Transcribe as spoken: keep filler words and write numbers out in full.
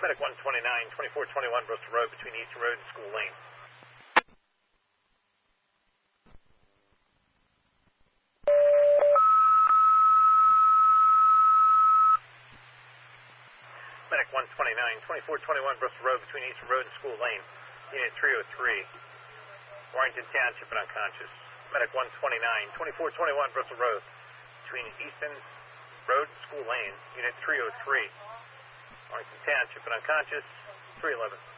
Medic one twenty-nine, twenty-four twenty-one Bristol Road between Eastern Road and School Lane. Medic one twenty-nine, twenty-four twenty-one Bristol Road between Eastern Road and School Lane. Unit three oh three, Warrington Township and unconscious. Medic one twenty-nine, twenty-four twenty-one Bristol Road between Eastern Road and School Lane. Unit three oh three, Warrington Township and unconscious. three eleven.